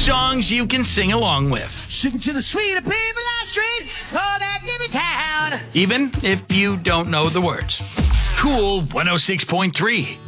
songs you can sing along with. Sing to the sweet people on the street, oh, that give me town. Even if you don't know the words. Cool 106.3.